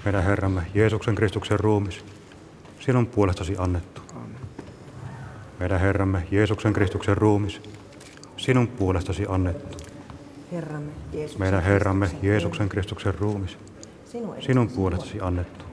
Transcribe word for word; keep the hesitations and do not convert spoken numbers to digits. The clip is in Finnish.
Meidän Herramme Jeesuksen Kristuksen ruumis, sinun puolestasi annettu. Meidän Herramme Jeesuksen Kristuksen ruumis, sinun puolestasi annettu. Herramme Jeesuksen Meidän Herramme Kristuksen Jeesuksen Kristuksen ruumis, sinun sinun puolestasi annettu.